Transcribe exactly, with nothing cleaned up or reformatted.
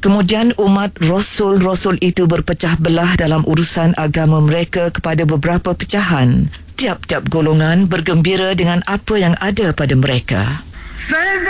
Kemudian umat Rasul-Rasul itu berpecah belah dalam urusan agama mereka kepada beberapa pecahan. Tiap-tiap golongan bergembira dengan apa yang ada pada mereka.